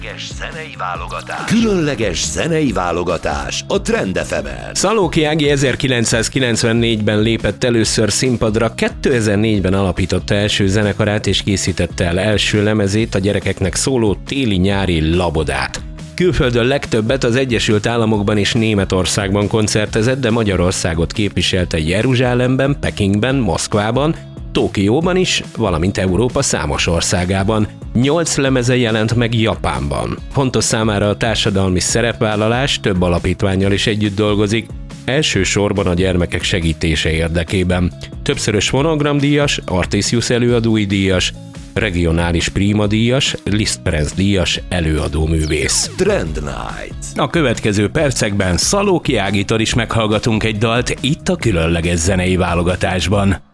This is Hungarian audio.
Zenei válogatás. Különleges zenei válogatás a Trend FM-en. Szalóki Ági 1994-ben lépett először színpadra, 2004-ben alapította első zenekarát és készítette el első lemezét, a gyerekeknek szóló téli-nyári Labodát. Külföldön legtöbbet az Egyesült Államokban és Németországban koncertezett, de Magyarországot képviselte Jeruzsálemben, Pekingben, Moszkvában, Tokióban is, valamint Európa számos országában. 8 lemeze jelent meg Japánban. Fontos számára a társadalmi szerepvállalás, több alapítvánnyal is együtt dolgozik, elsősorban a gyermekek segítése érdekében. Többszörös fonogramdíjas, Artisius előadói díjas, regionális Prima díjas, Liszt Ferenc díjas előadóművész. Trend Night. A következő percekben Szalóki Ágitól is meghallgatunk egy dalt itt a különleges zenei válogatásban.